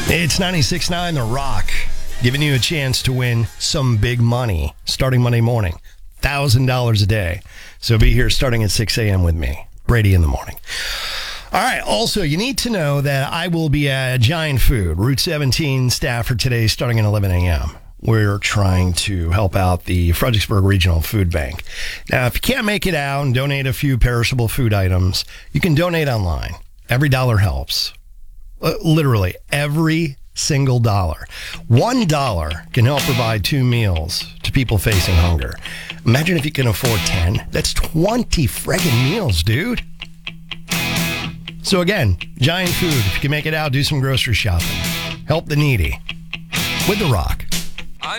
It's 96.9 The Rock, giving you a chance to win some big money starting Monday morning. $1,000 a day. So be here starting at 6 a.m. with me, Brady in the morning. All right. Also, you need to know that I will be at Giant Food, Route 17 Stafford today starting at 11 a.m. We're trying to help out the Fredericksburg Regional Food Bank. Now, if you can't make it out and donate a few perishable food items, you can donate online. Every dollar helps. Literally, every single dollar. $1 can help provide 2 meals to people facing hunger. Imagine if you can afford 10. That's 20 friggin' meals, dude. So again, Giant Food. If you can make it out, do some grocery shopping. Help the needy. With The Rock.